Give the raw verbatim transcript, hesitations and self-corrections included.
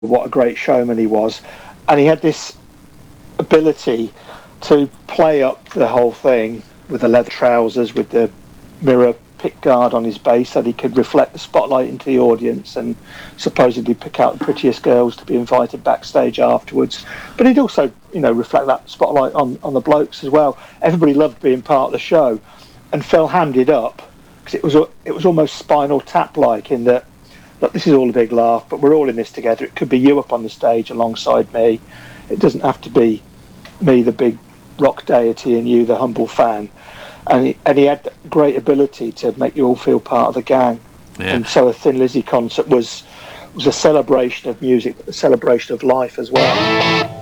what a great showman he was. And he had this ability to play up the whole thing with the leather trousers, with the mirror pick guard on his base, so that he could reflect the spotlight into the audience and supposedly pick out the prettiest girls to be invited backstage afterwards. But he'd also, you know, reflect that spotlight on, on the blokes as well. Everybody loved being part of the show, and Phil hammed it up because it was it was almost Spinal Tap like, in that, look, this is all a big laugh, but we're all in this together. It could be you up on the stage alongside me. It doesn't have to be me, the big rock deity, and you, the humble fan. And he, and he had great ability to make you all feel part of the gang. Yeah. And so a Thin Lizzy concert was was a celebration of music, but a celebration of life as well.